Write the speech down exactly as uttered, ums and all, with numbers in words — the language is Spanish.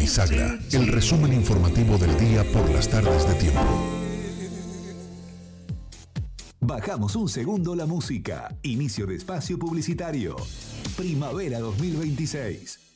Bisagra, el resumen informativo del día por las tardes de Tiempo. Bajamos un segundo la música. Inicio de espacio publicitario. Primavera dos mil veintiséis.